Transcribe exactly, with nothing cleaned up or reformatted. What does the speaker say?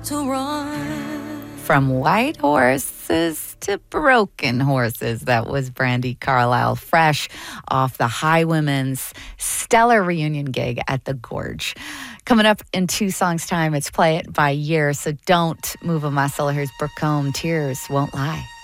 to run. From white horses to broken horses. That was Brandi Carlile, fresh off the Highwomen's stellar reunion gig at the Gorge. Coming up in two songs' time, it's Play It by Year, so don't move a muscle. Here's Brooke Combe, Tears Won't Lie.